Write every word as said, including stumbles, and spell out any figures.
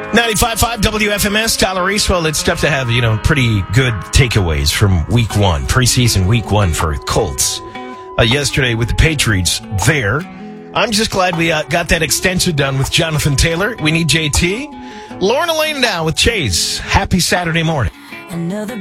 ninety-five point five W F M S, Tyler Reese. Well, it's tough to have, you know, pretty good takeaways from week one, preseason week one for Colts. Uh, yesterday with the Patriots there. I'm just glad we uh, got that extension done with Jonathan Taylor. We need J T. Lauren Elaine now with Chase. Happy Saturday morning. Another